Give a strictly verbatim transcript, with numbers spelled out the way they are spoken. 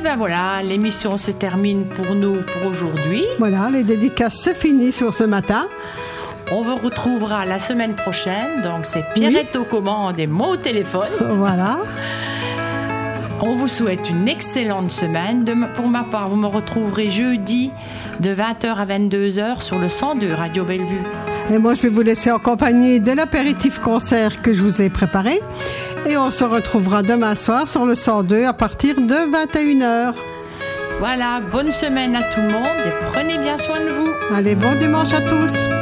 ben voilà, l'émission se termine pour nous pour aujourd'hui. Voilà, les dédicaces, c'est fini sur ce matin. On vous retrouvera la semaine prochaine. Donc, c'est Pierrette oui. aux commandes et moi au téléphone. Voilà. On vous souhaite une excellente semaine. De, pour ma part, vous me retrouverez jeudi de vingt heures à vingt-deux heures sur le cent deux Radio Bellevue. Et moi, je vais vous laisser en compagnie de l'apéritif concert que je vous ai préparé. Et on se retrouvera demain soir sur le cent deux à partir de vingt et une heures. Voilà, bonne semaine à tout le monde et prenez bien soin de vous. Allez, bon dimanche à tous.